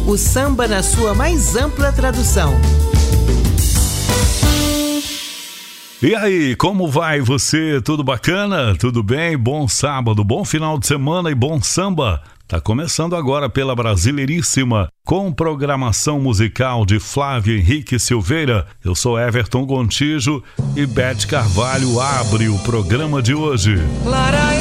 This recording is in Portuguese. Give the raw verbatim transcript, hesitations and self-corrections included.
o samba na sua mais ampla tradução. E aí, como vai você? Tudo bacana? Tudo bem? Bom sábado, bom final de semana e bom samba. Tá começando agora pela Brasileiríssima, com programação musical de Flávio Henrique Silveira. Eu sou Everton Gontijo e Beth Carvalho abre o programa de hoje.